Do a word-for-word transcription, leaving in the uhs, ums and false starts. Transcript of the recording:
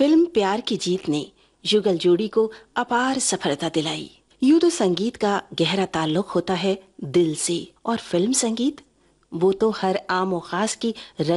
Film प्यार की जीत ने युगल जोड़ी को अपार सफलता दिलाई। यूं तो संगीत का गहरा ताल्लुक होता है दिल से, और फिल्म संगीत वो तो हर आम और खास की